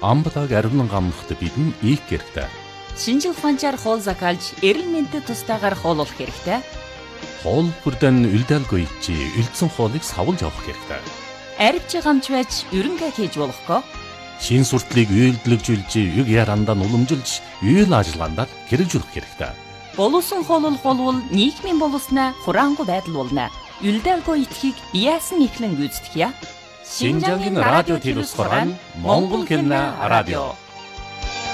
амбалаг ариунан гамнахт бидэн ийх хэрэгтэй. Шинжил ухаанчаар хоол закалж, эрэл мэндэд тустаагаар хооллох хэрэгтэй. Хоол бүрдэн үлдээлгүй чи үлдсэн хоолыг савлж авах хэрэгтэй. Арвч гамч байж ерөнгээ хийж болохгүй. Шин суртлыг үйлдэлжүүлж, юг ярандаа уламжилж, үйл ажиллагаанд хэрэгжүүлэх хэрэгтэй. Боловсон хооллол болвол нийгмийн боловснаа хураангуй байдал болно. Үлдээлгүй итгэхийг яасан ихлэн гүйцэтгэе. Шинжангийн радио телевизээр Монгол хэлний радио